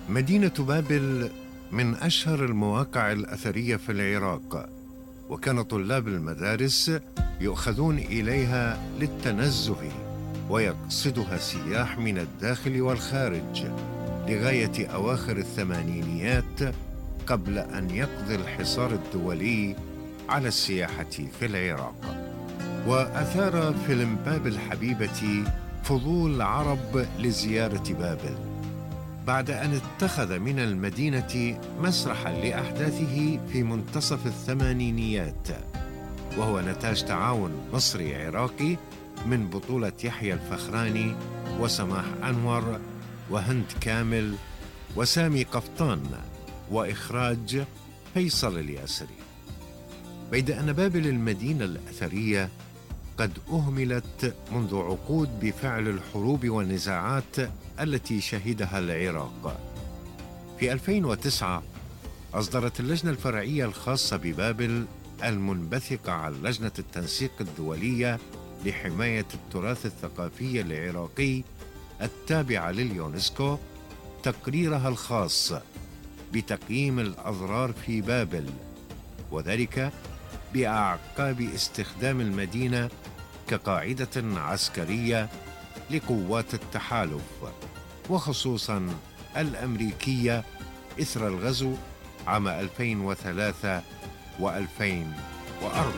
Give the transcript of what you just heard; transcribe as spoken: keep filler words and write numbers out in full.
مدينة بابل من أشهر المواقع الأثرية في العراق، وكان طلاب المدارس يؤخذون إليها للتنزه، ويقصدها سياح من الداخل والخارج لغاية أواخر الثمانينيات، قبل أن يقضي الحصار الدولي على السياحة في العراق. وأثار فيلم بابل حبيبتي فضول عرب لزيارة بابل، بعد أن اتخذ من المدينة مسرحاً لأحداثه في منتصف الثمانينيات، وهو نتاج تعاون مصري عراقي من بطولة يحيى الفخراني وسماح أنور وهند كامل وسامي قفطان، وإخراج فيصل الياسري. بيد أن بابل المدينة الأثرية قد أهملت منذ عقود بفعل الحروب والنزاعات التي شهدها العراق. في ألفين وتسعة أصدرت اللجنة الفرعية الخاصة ببابل المنبثقة عن لجنة التنسيق الدولية لحماية التراث الثقافي العراقي التابعة لليونسكو تقريرها الخاص بتقييم الأضرار في بابل، وذلك بأعقاب استخدام المدينة كقاعدة عسكرية لقوات التحالف، وخصوصاً الأمريكية، إثر الغزو عام ألفين وثلاثة وألفين وأربعة.